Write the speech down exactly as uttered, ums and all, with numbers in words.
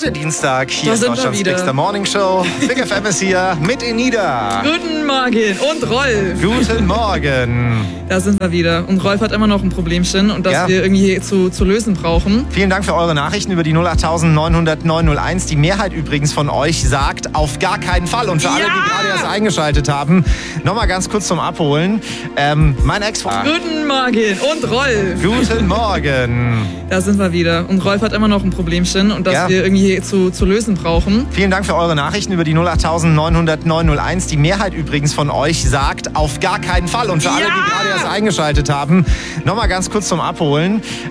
der Dienstag hier Da in sind wir Deutschlands wieder. Bigster Morning Show. Big F M ist hier mit Enida. Guten Morgen und Rolf. Guten Morgen. Da sind wir wieder. Und Rolf hat immer noch ein Problemchen und das Ja. wir irgendwie zu, zu lösen brauchen. Vielen Dank für eure Nachrichten über die null acht neunhundert neunhunderteins. Die Mehrheit übrigens von euch sagt auf gar keinen Fall. Und für alle, Ja. die gerade erst eingeschaltet haben, nochmal ganz kurz zum Abholen. Ähm, mein Ex-Freund. Guten Morgen und Rolf. Guten Morgen. Da sind wir wieder. Und Rolf hat immer noch ein Problemchen und das Ja. wir irgendwie zu, zu lösen brauchen. Vielen Dank für eure Nachrichten über die null acht neunhundert neunhunderteins. Die Mehrheit übrigens von euch sagt auf gar keinen Fall. Und für alle, Ja. die gerade erst eingeschaltet haben, nochmal ganz kurz zum Abholen.